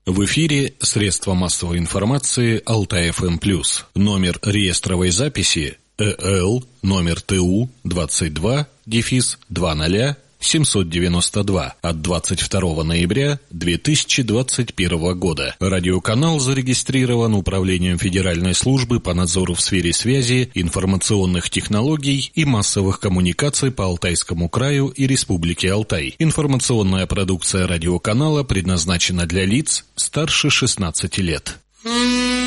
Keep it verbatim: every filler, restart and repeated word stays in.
В эфире средства массовой информации Алтай-ФМ+. Номер реестровой записи ЭЛ номер ТУ двадцать два дефис двадцать семьсот девяносто два от двадцать второго ноября две тысячи двадцать первого года. Радиоканал зарегистрирован Управлением Федеральной службы по надзору в сфере связи, информационных технологий и массовых коммуникаций по Алтайскому краю и Республике Алтай. Информационная продукция радиоканала предназначена для лиц старше шестнадцати лет.